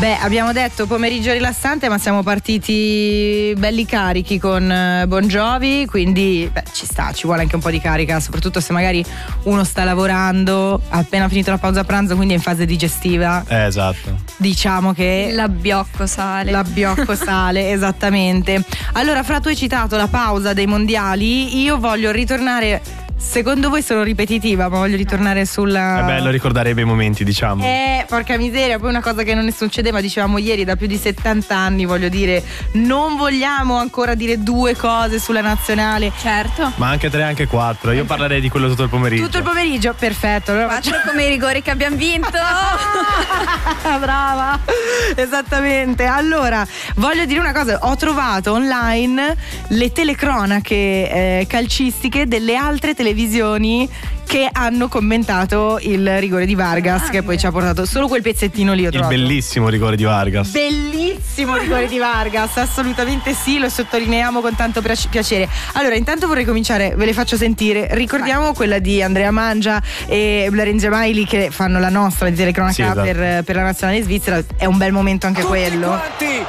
Beh, abbiamo detto pomeriggio rilassante, ma siamo partiti belli carichi con Bon Jovi, quindi ci sta, ci vuole anche un po' di carica, soprattutto se magari uno sta lavorando, ha appena finito la pausa pranzo, quindi è in fase digestiva. Esatto. Diciamo che l'abbiocco sale, esattamente. Allora, Fra, tu hai citato la pausa dei mondiali, io voglio ritornare. Secondo voi sono ripetitiva, ma voglio ritornare sulla. È bello ricordare i bei momenti, diciamo. Porca miseria, poi una cosa che non ne succedeva, dicevamo ieri, da più di 70 anni, voglio dire, non vogliamo ancora dire due cose sulla nazionale. Certo. Ma anche 3, anche 4. Io parlerei di quello tutto il pomeriggio. Tutto il pomeriggio, perfetto. Allora 4 come i rigori che abbiamo vinto. Brava, esattamente. Allora, voglio dire una cosa, ho trovato online le telecronache calcistiche delle altre televisioni che hanno commentato il rigore di Vargas, che poi ci ha portato solo quel pezzettino lì. Il bellissimo rigore di Vargas. Bellissimo rigore di Vargas, assolutamente sì, lo sottolineiamo con tanto piacere. Allora, intanto vorrei cominciare, ve le faccio sentire. Ricordiamo quella di Andrea Mangia e Lorenzo Maili che fanno la nostra di telecronaca, sì, esatto, per la nazionale svizzera. È un bel momento anche quello. Quanti.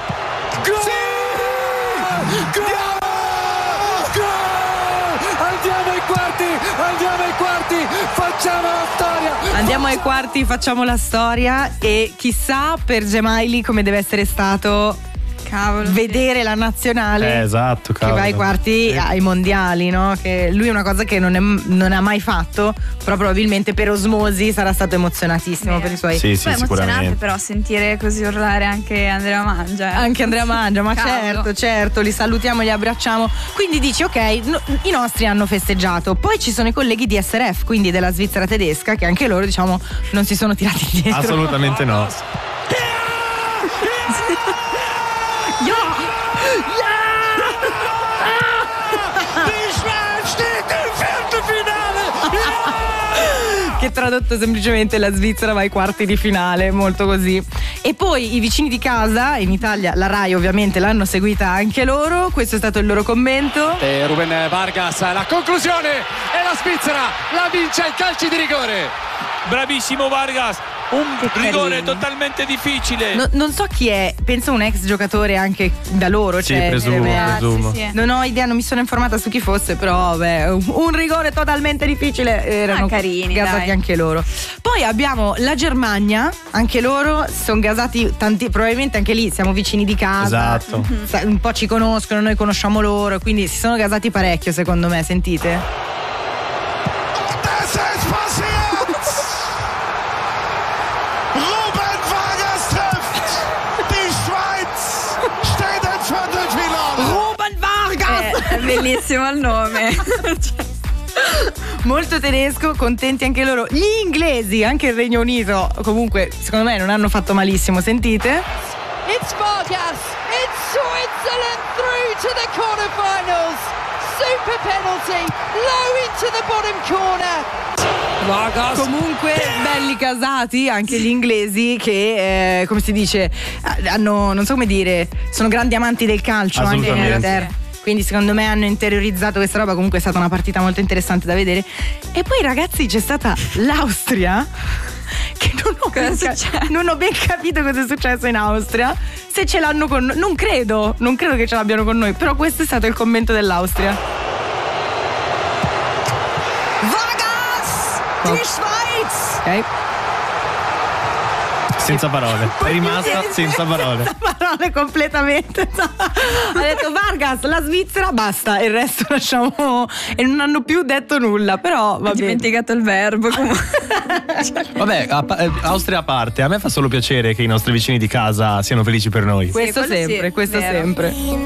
Andiamo ai quarti, facciamo la storia. Andiamo ai quarti, facciamo la storia. E chissà per Gemaili come deve essere stato, cavolo, vedere la nazionale, esatto, cavolo, che va ai quarti ai mondiali, no? Che lui è una cosa che non ha mai fatto, però probabilmente per osmosi sarà stato emozionatissimo per i suoi. Sì, poi è emozionante però sentire così urlare anche Andrea Mangia. Anche Andrea Mangia, ma certo, li salutiamo, li abbracciamo. Quindi dici, ok, i nostri hanno festeggiato. Poi ci sono i colleghi di SRF, quindi della Svizzera tedesca, che anche loro, diciamo, non si sono tirati indietro. Assolutamente no. Che tradotto semplicemente la Svizzera va ai quarti di finale, molto così. E poi i vicini di casa, in Italia la Rai ovviamente l'hanno seguita anche loro, questo è stato il loro commento. E Ruben Vargas, la conclusione, e la Svizzera la vince ai calci di rigore. Bravissimo Vargas, un rigore totalmente difficile. Non so chi è, penso un ex giocatore anche da loro. Sì, presumo. Sì. Non ho idea, non mi sono informata su chi fosse, però un rigore totalmente difficile. Erano carini, gasati anche loro. Poi abbiamo la Germania, anche loro sono gasati tanti, probabilmente anche lì siamo vicini di casa. Esatto. Un po' ci conoscono, noi conosciamo loro, quindi si sono gasati parecchio secondo me, sentite? Bellissimo il nome. Molto tedesco, contenti anche loro. Gli inglesi, anche il Regno Unito, comunque secondo me non hanno fatto malissimo, sentite? It's Vargas, it's Switzerland through to the quarterfinals. Super penalty, low into the bottom corner. Vargas. Comunque belli casati anche gli inglesi che come si dice, hanno, non so come dire, sono grandi amanti del calcio anche in Inghilterra. Quindi secondo me hanno interiorizzato questa roba. Comunque è stata una partita molto interessante da vedere. E poi ragazzi c'è stata l'Austria, che non ho ben capito cosa è successo in Austria. Se ce l'hanno con noi, non credo che ce l'abbiano con noi. Però questo è stato il commento dell'Austria. Vargas, die Schweiz. Ok. Senza parole, è rimasta senza parole. Senza parole completamente. Ha detto Vargas, la Svizzera, basta, il resto lasciamo. E non hanno più detto nulla. Però va bene. Dimenticato il verbo comunque. Vabbè, Austria a parte, a me fa solo piacere che i nostri vicini di casa siano felici per noi. Questo Sì, sempre, sì, questo vero. sempre.